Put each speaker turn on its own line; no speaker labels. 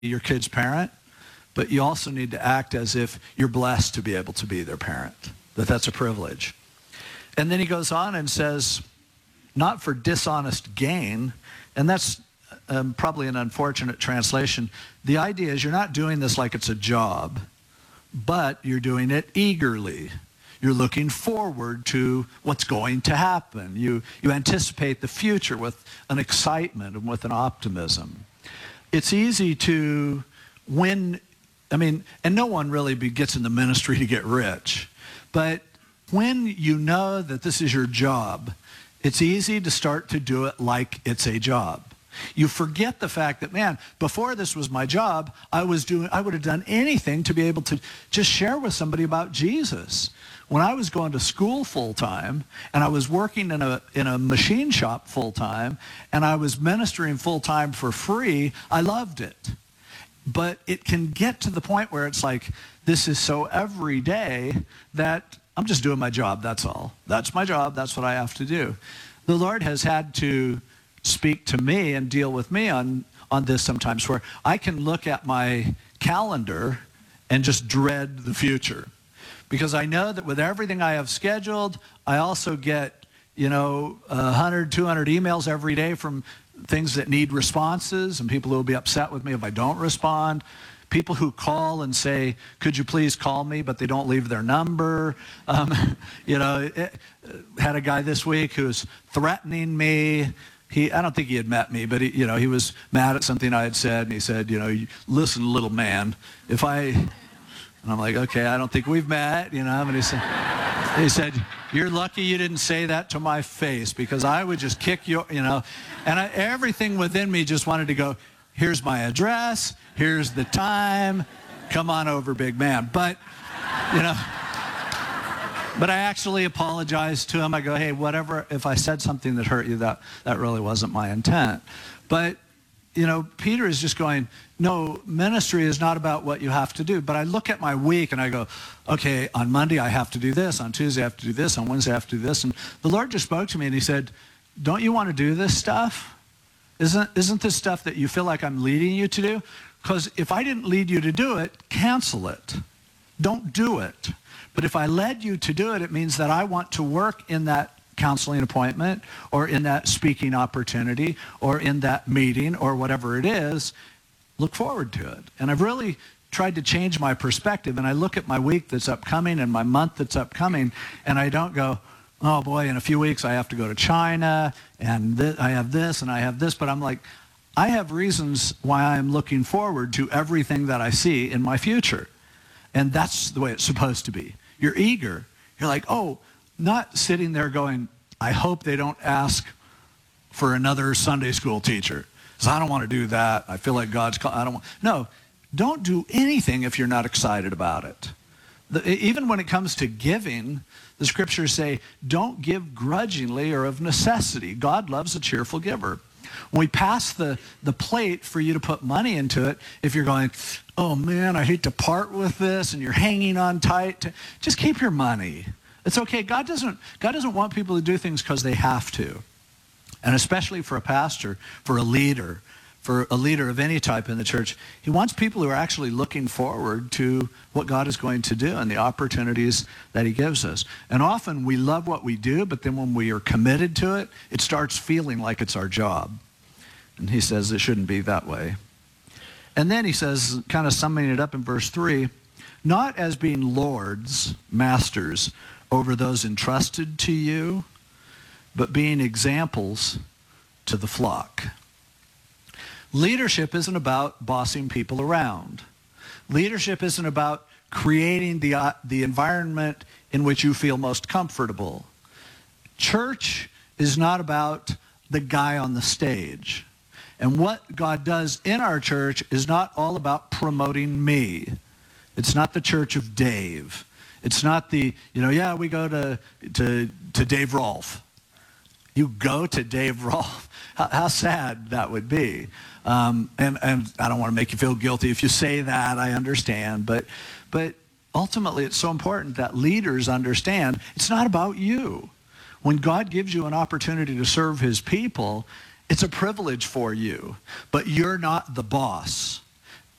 your kid's parent, but you also need to act as if you're blessed to be able to be their parent, that's a privilege. And then he goes on and says, not for dishonest gain, and that's probably an unfortunate translation. The idea is you're not doing this like it's a job, but you're doing it eagerly. You're looking forward to what's going to happen. You anticipate the future with an excitement and with an optimism. It's easy to and no one really gets in the ministry to get rich, but when you know that this is your job, it's easy to start to do it like it's a job. You forget the fact that, man, before this was my job, I would have done anything to be able to just share with somebody about Jesus. When I was going to school full-time, and I was working in a machine shop full-time, and I was ministering full-time for free, I loved it. But it can get to the point where it's like, this is so every day that I'm just doing my job, that's all. That's my job, that's what I have to do. The Lord has had to speak to me and deal with me on this sometimes, where I can look at my calendar and just dread the future. Because I know that with everything I have scheduled, I also get, 100, 200 emails every day from things that need responses, and people who will be upset with me if I don't respond. People who call and say, could you please call me, but they don't leave their number. Had a guy this week who was threatening me. I don't think he had met me, but he was mad at something I had said, and he said, listen, little man, and I'm like, okay, I don't think we've met, and he said, you're lucky you didn't say that to my face, because I would just kick you, and everything within me just wanted to go, here's my address, here's the time, come on over, big man. But I actually apologized to him. I go, hey, whatever, if I said something that hurt you, that really wasn't my intent. But, Peter is just going, no, ministry is not about what you have to do. But I look at my week and I go, okay, on Monday I have to do this, on Tuesday I have to do this, on Wednesday I have to do this. And the Lord just spoke to me and he said, don't you want to do this stuff? Isn't this stuff that you feel like I'm leading you to do? Because if I didn't lead you to do it, cancel it. Don't do it. But if I led you to do it, it means that I want to work in that counseling appointment or in that speaking opportunity or in that meeting or whatever it is. Look forward to it. And I've really tried to change my perspective, and I look at my week that's upcoming and my month that's upcoming, and I don't go, oh boy, in a few weeks I have to go to China, and I have this and I have this, but I'm like, I have reasons why I'm looking forward to everything that I see in my future. And that's the way it's supposed to be. You're eager. You're like, oh, not sitting there going, I hope they don't ask for another Sunday school teacher, because I don't want to do that. I feel like God's call. No, don't do anything if you're not excited about it. Even when it comes to giving, the scriptures say, don't give grudgingly or of necessity. God loves a cheerful giver. When we pass the plate for you to put money into it, if you're going, oh man, I hate to part with this, and you're hanging on tight, just keep your money. It's okay. God doesn't want people to do things because they have to. And especially for a pastor, for a leader of any type in the church, he wants people who are actually looking forward to what God is going to do and the opportunities that he gives us. And often we love what we do, but then when we are committed to it, it starts feeling like it's our job. And he says it shouldn't be that way. And then he says, kind of summing it up in verse 3, not as being lords, masters, over those entrusted to you, but being examples to the flock. Leadership isn't about bossing people around. Leadership isn't about creating the environment in which you feel most comfortable. Church is not about the guy on the stage. And what God does in our church is not all about promoting me. It's not the church of Dave. It's not we go to Dave Rolfe. You go to Dave Rolfe. How sad that would be. And I don't want to make you feel guilty if you say that, I understand. But ultimately, it's so important that leaders understand it's not about you. When God gives you an opportunity to serve his people, it's a privilege for you. But you're not the boss.